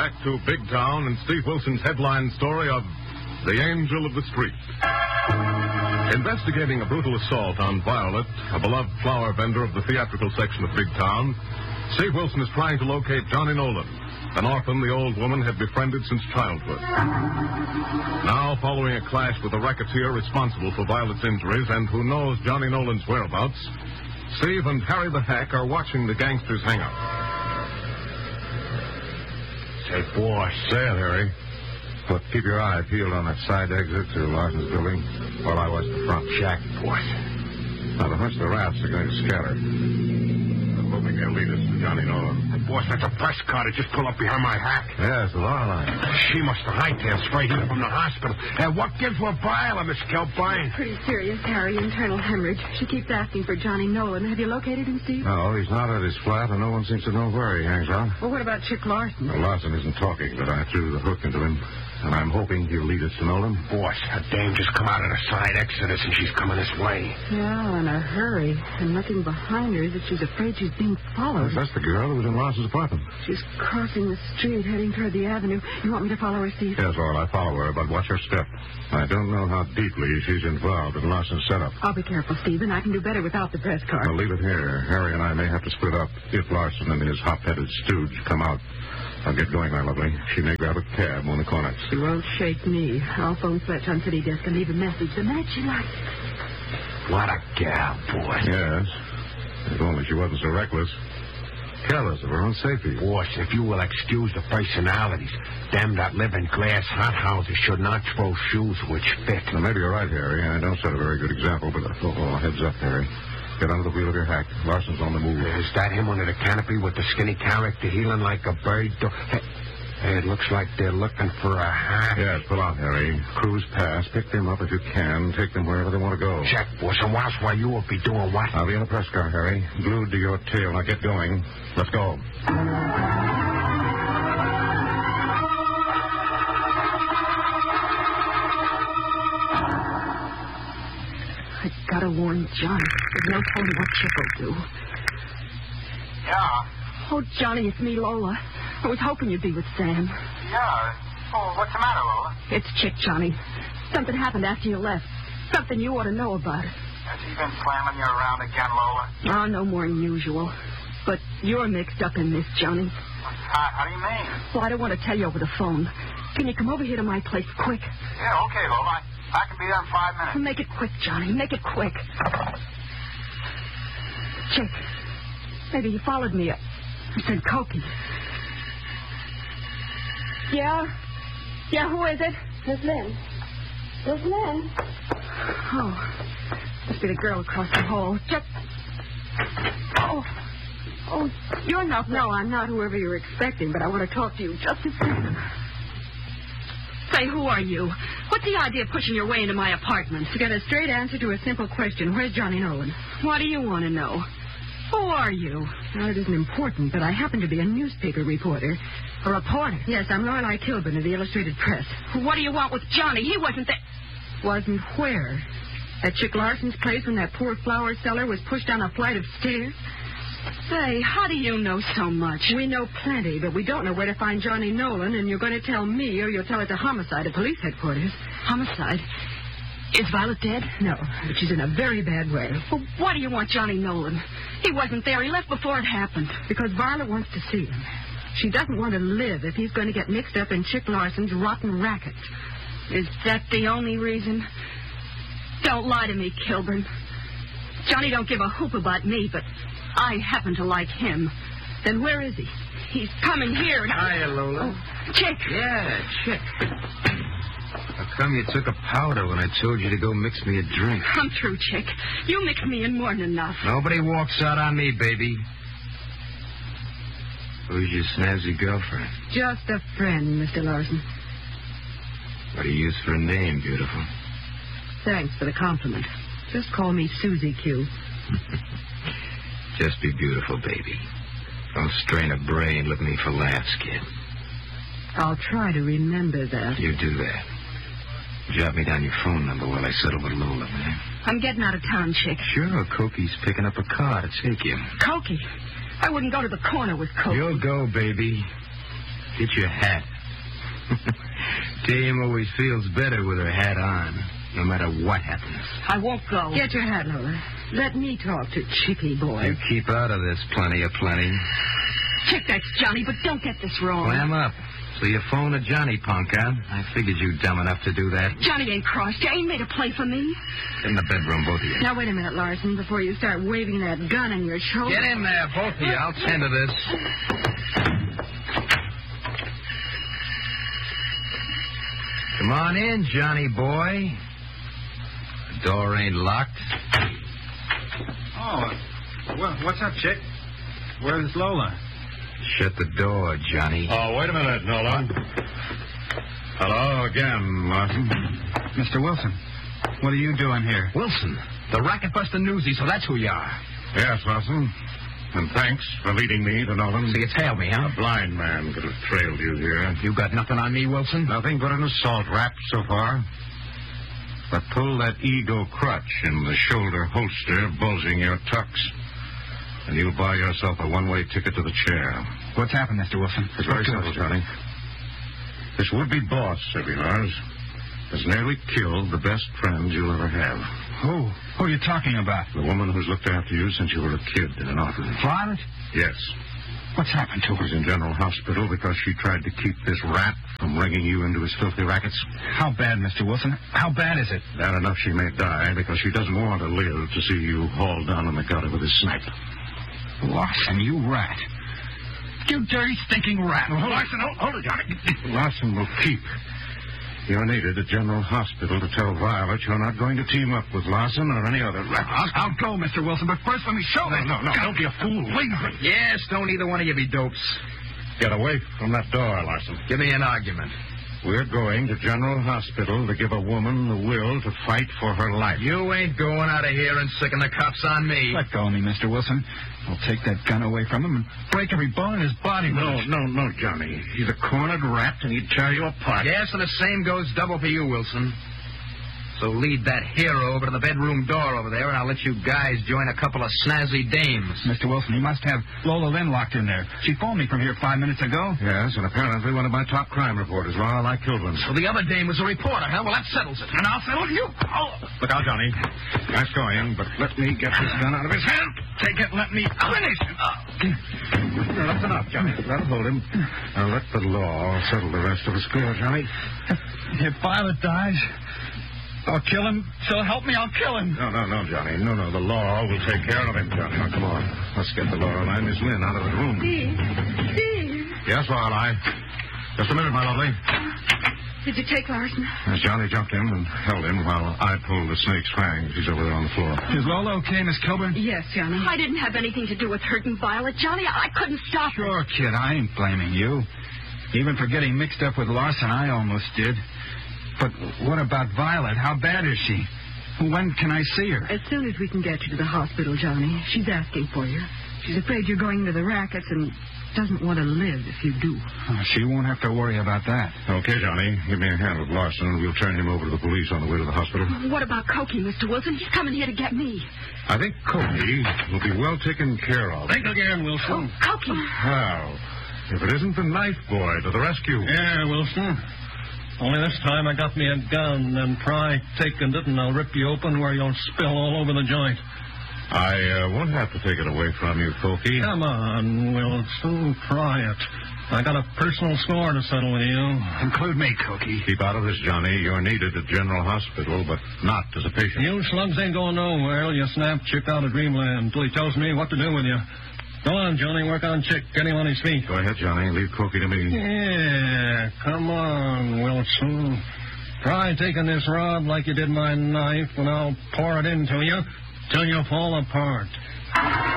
back to Big Town and Steve Wilson's headline story of The Angel of the Street. Investigating a brutal assault on Violet, a beloved flower vendor of the theatrical section of Big Town, Steve Wilson is trying to locate Johnny Nolan, an orphan the old woman had befriended since childhood. Now, following a clash with a racketeer responsible for Violet's injuries and who knows Johnny Nolan's whereabouts, Steve and Harry the Hack are watching the gangsters hang out. Say, boss. Say it, Harry. But keep your eye peeled on that side exit to Larson's building while I watch the front. Jack, boss. Now, the hunch the rats are going to scatter. I'm hoping they'll lead us to Johnny Nolan. Boss, that's a press car that just pulled up behind my hack. Yes, the law line. She must have hightailed straight in from the hospital. And what gives her Violet, Miss Kilbine? Pretty serious, Harry. Internal hemorrhage. She keeps asking for Johnny Nolan. Have you located him, Steve? No, he's not at his flat, and no one seems to know where he hangs out. Well, what about Chick Larson? Well, Larson isn't talking, but I threw the hook into him. And I'm hoping he'll lead us to Nolan. Boss, a dame just come out of the side exodus, and she's coming this way. Yeah, in a hurry. And looking behind her as if she's afraid she's being followed. That's the girl who was in Larson's apartment. She's crossing the street, heading toward the avenue. You want me to follow her, Steve? Yes, all right, I follow her, but watch her step. I don't know how deeply she's involved in Larson's setup. I'll be careful, Stephen. I can do better without the press car. Well, leave it here. Harry and I may have to split up if Larson and his hop-headed stooge come out. I'll get going, my lovely. She may grab a cab on the corner. She won't shake me. I'll phone Fletch on city desk and leave a message the night she likes. What a gal, boss. Yes. If only she wasn't so reckless. Careless of her own safety. Boss, if you will excuse the personalities, them that live in glass hothouses should not throw shoes which fit. Now, maybe you're right, Harry. I don't set a very good example, but heads up, Harry. Get under the wheel of your hack. Larson's on the move. Is that him under the canopy with the skinny character healing like a bird? Hey, it looks like they're looking for a hack. Yes, pull out, Harry. Cruise past. Pick them up if you can. Take them wherever they want to go. Check, boss. And whilst while you will be doing what? I'll be in a press car, Harry. Glued to your tail. Now get going. Let's go. I gotta warn Johnny. There's no telling what Chick will do. Yeah. Oh, Johnny, it's me, Lola. I was hoping you'd be with Sam. Yeah. Oh, what's the matter, Lola? It's Chick, Johnny. Something happened after you left. Something you ought to know about. Has he been slamming you around again, Lola? Oh, no more than usual. But you're mixed up in this, Johnny. How do you mean? Well, I don't want to tell you over the phone. Can you come over here to my place quick? Yeah, okay, Lola. I can be there in 5 minutes. Make it quick, Johnny. Make it quick. Chick. Maybe he followed me. I said Cokie. Yeah? Yeah, who is it? Miss Lynn. Miss Lynn. Oh. Must be the girl across the hall. Just... Oh, you're not... No, I'm not whoever you're expecting, but I want to talk to you just a second. Say, who are you? What's the idea of pushing your way into my apartment? To get a straight answer to a simple question. Where's Johnny Nolan? What do you want to know? Who are you? Now, it isn't important, but I happen to be a newspaper reporter. A reporter? Yes, I'm Lorelei Kilburn of the Illustrated Press. What do you want with Johnny? He wasn't there. Wasn't where? At Chick Larson's place when that poor flower seller was pushed down a flight of stairs? Say, how do you know so much? We know plenty, but we don't know where to find Johnny Nolan, and you're going to tell me or you'll tell it to Homicide at police headquarters. Homicide? Is Violet dead? No, but she's in a very bad way. Well, why do you want Johnny Nolan? He wasn't there. He left before it happened. Because Violet wants to see him. She doesn't want to live if he's going to get mixed up in Chick Larson's rotten racket. Is that the only reason? Don't lie to me, Kilburn. Johnny don't give a hoop about me, but I happen to like him. Then where is he? He's coming here. Hiya, Lola. Oh, Chick. Yeah, Chick. How come you took a powder when I told you to go mix me a drink? I'm through, Chick. You mix me in more than enough. Nobody walks out on me, baby. Who's your snazzy girlfriend? Just a friend, Mr. Larson. What do you use for a name, beautiful? Thanks for the compliment. Just call me Susie Q. Just be beautiful, baby. Don't strain a brain looking me for laughs, kid. I'll try to remember that. You do that. Jot me down your phone number while I settle with Lola, man. I'm getting out of town, Chick. Sure, Cokie's picking up a car to take you. Cokie? I wouldn't go to the corner with Cokie. You'll go, baby. Get your hat. Dame always feels better with her hat on, no matter what happens. I won't go. Get your hat, Lola. Let me talk to Chippy boy. You keep out of this, plenty. Chick, that's Johnny, but don't get this wrong. Clam up. So you phoned a Johnny punk, huh? I figured you dumb enough to do that. Johnny ain't crossed. You ain't made a play for me. Get in the bedroom, both of you. Now, wait a minute, Larson, before you start waving that gun on your shoulder. Get in there, both of you. I'll tend to this. Come on in, Johnny boy. The door ain't locked. Oh, well, what's up, Chick? Where's Lola? Shut the door, Johnny. Oh, wait a minute, Nola. Hello again, Larson. Mr. Wilson, what are you doing here? Wilson, the racket-buster newsie, so that's who you are. Yes, Larson. And thanks for leading me to Nolan. So you tailed me, huh? A blind man could have trailed you here. You got nothing on me, Wilson? Nothing but an assault rap so far. But pull that ego crutch in the shoulder holster, bulging your tucks, and you'll buy yourself a one-way ticket to the chair. What's happened, Mr. Wilson? It's very simple, Johnny. This would-be boss of yours has nearly killed the best friend you'll ever have. Who? Who are you talking about? The woman who's looked after you since you were a kid in an orphanage. Violet? Yes. What's happened to her? She's in General Hospital because she tried to keep this rat from ringing you into his filthy rackets. How bad, Mr. Wilson? How bad is it? Bad enough she may die because she doesn't want to live to see you hauled down in the gutter with his snipe. Larson, you rat. You dirty, stinking rat. Larson, hold it, Johnny. Larson will keep. You're needed at General Hospital to tell Violet you're not going to team up with Larson or any other rat. I'll go, Mr. Wilson, but first let me show them. No, don't be a fool. Wait. Yes, don't either one of you be dopes. Get away from that door, Larson. Give me an argument. We're going to General Hospital to give a woman the will to fight for her life. You ain't going out of here and sicking the cops on me. Let go of me, Mr. Wilson. I'll take that gun away from him and break every bone in his body. No, Johnny. He's a cornered rat, and he'd tear you apart. Yes, and the same goes double for you, Wilson. So lead that hero over to the bedroom door over there, and I'll let you guys join a couple of snazzy dames. Mr. Wilson, he must have Lola Lynn locked in there. She phoned me from here 5 minutes ago. Yes, and apparently one of my top crime reporters, while I killed one. So the other dame was a reporter, huh? Well, that settles it. And I'll settle you. Oh. Look out, Johnny. Nice going, but let me get this gun out of his hand. Take it and let me finish him. No, that's enough, Johnny. That'll hold him. Now let the law settle the rest of the score, Johnny. If Violet dies, I'll kill him. So help me, I'll kill him. No, Johnny. No. The law will take care of him, Johnny. Now, come on. Let's get the Lorelei and Miss Lynn out of the room. Steve. Yes, Lorelei. Just a minute, my lovely. Did you take Larson? Johnny jumped in and held him while I pulled the snake's fangs. He's over there on the floor. Is Lola okay, Miss Kilburn? Yes, Johnny. I didn't have anything to do with hurting Violet. Johnny, I couldn't stop her. Sure, kid. I ain't blaming you. Even for getting mixed up with Larson, I almost did. But what about Violet? How bad is she? When can I see her? As soon as we can get you to the hospital, Johnny. She's asking for you. She's afraid you're going to the rackets and doesn't want to live if you do. She won't have to worry about that. Okay, Johnny. Give me a hand with Larson, and we'll turn him over to the police on the way to the hospital. What about Cokie, Mr. Wilson? He's coming here to get me. I think Cokie will be well taken care of. Think again, Wilson. Cokie. How? If it isn't the knife boy to the rescue. Yeah, Wilson. Only this time I got me a gun, and try taking it, and I'll rip you open where you'll spill all over the joint. I won't have to take it away from you, Cokie. Come on, Wilson, try it. I got a personal score to settle with you. Include me, Cokie. Keep out of this, Johnny. You're needed at General Hospital, but not as a patient. You slugs ain't going nowhere. You snap Chick out of Dreamland until he tells me what to do with you. Go on, Johnny. Work on Chick. Get him on his feet. Go ahead, Johnny. Leave Cokie to me. Yeah, come on, Wilson. Try taking this rod like you did my knife, and I'll pour it into you till you fall apart.